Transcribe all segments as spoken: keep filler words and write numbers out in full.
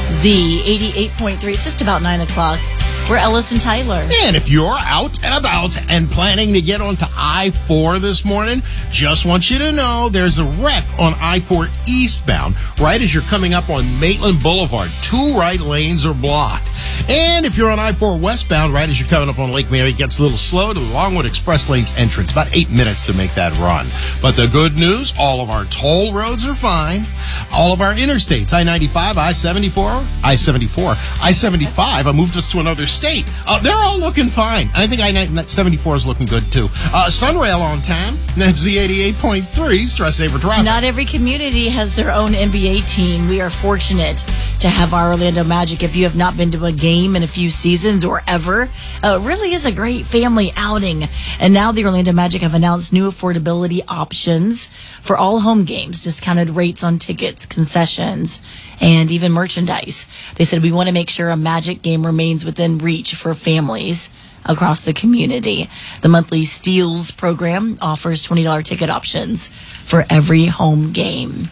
Z eighty-eight point three. It's just about nine o'clock. We're Ellis and Tyler. And if you're out and about and planning to get onto I four this morning, just want you to know there's a wreck on I four eastbound right as you're coming up on Maitland Boulevard. Two right lanes are blocked. And if you're on I four westbound, right as you're coming up on Lake Mary, it gets a little slow to the Longwood Express Lanes entrance. About eight minutes to make that run. But the good news, all of our toll roads are fine. All of our interstates, I ninety-five, I seventy-four, I seventy-four, I seventy-five, I moved us to another state. Uh, they're all looking fine. I think I seventy-four is looking good, too. Uh, Sunrail on time. That's Z eighty-eight point three, Stress Saver Traffic. Not every community has their own N B A team. We are fortunate to have our Orlando Magic. If you have not been to a game in a few seasons or ever, uh, it really is a great family outing. And now the Orlando Magic have announced new affordability options for all home games, discounted rates on tickets, concessions, and even merchandise. They said, we want to make sure a Magic game remains within reach for families across the community. The monthly Steals program offers twenty dollars ticket options for every home game.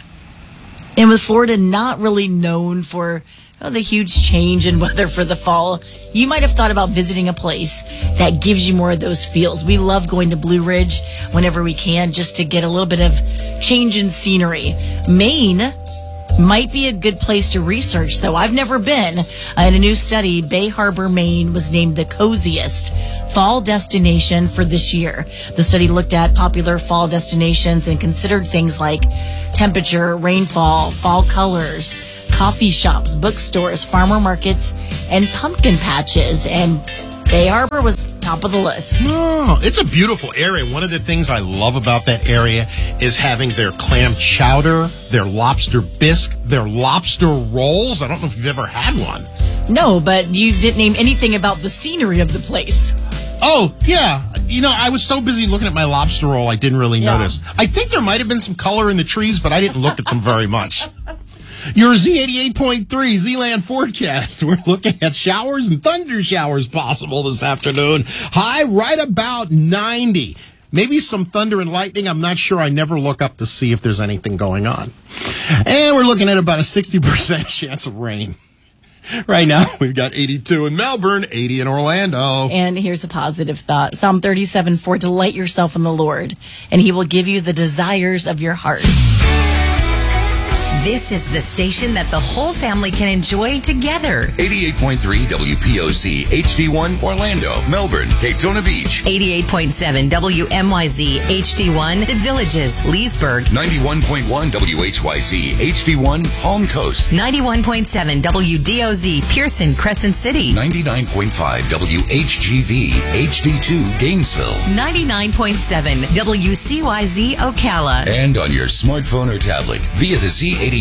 And with Florida not really known for oh, the huge change in weather for the fall, you might have thought about visiting a place that gives you more of those feels. We love going to Blue Ridge whenever we can just to get a little bit of change in scenery. Maine might be a good place to research, though. I've never been. Uh, in a new study, Bay Harbor, Maine was named the coziest fall destination for this year. The study looked at popular fall destinations and considered things like temperature, rainfall, fall colors, coffee shops, bookstores, farmer markets, and pumpkin patches. And Bay Harbor was top of the list. Oh, it's a beautiful area. One of the things I love about that area is having their clam chowder, their lobster bisque, their lobster rolls. I don't know if you've ever had one. No, but you didn't name anything about the scenery of the place. Oh, yeah. You know, I was so busy looking at my lobster roll, I didn't really Yeah. notice. I think there might have been some color in the trees, but I didn't look at them very much. Your Z eighty-eight point three Z-Land forecast. We're looking at showers and thunder showers possible this afternoon. High right about ninety. Maybe some thunder and lightning. I'm not sure. I never look up to see if there's anything going on. And we're looking at about a sixty percent chance of rain. Right now, we've got eighty-two in Melbourne, eighty in Orlando. And here's a positive thought. Psalm thirty-seven, for delight yourself in the Lord, and he will give you the desires of your heart. This is the station that the whole family can enjoy together. eighty-eight point three W P O C H D one Orlando, Melbourne, Daytona Beach. eighty-eight point seven W M Y Z H D one The Villages, Leesburg. ninety-one point one W H Y Z H D one Palm Coast. ninety-one point seven W D O Z Pearson, Crescent City. ninety-nine point five W H G V H D two Gainesville. ninety-nine point seven W C Y Z Ocala. And on your smartphone or tablet via the Z eighty-eight